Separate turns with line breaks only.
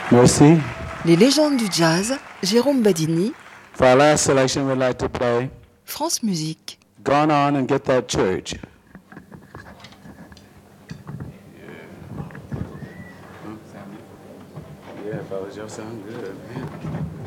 Merci.
Les légendes du jazz, Jérôme Badini,
For our last selection, we'd like to play
France Musique.
Gone On and Get That Church. Yeah, fellas, y'all sound good, man.